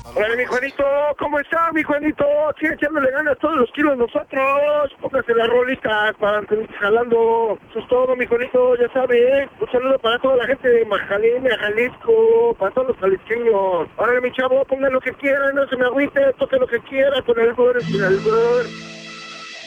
Hola, mi Juanito, ¿cómo está, mi Juanito? Aquí echándole ganas todos los kilos nosotros. Póngase la rolita para jalando. Eso es todo, mi Juanito, ya sabe, ¿eh? Un saludo para toda la gente de Majalena, Jalisco, para todos los jalisqueños. Ahora, mi chavo, ponga lo que quiera, no se me agüite, toque lo que quiera, con el gol, sin el gol.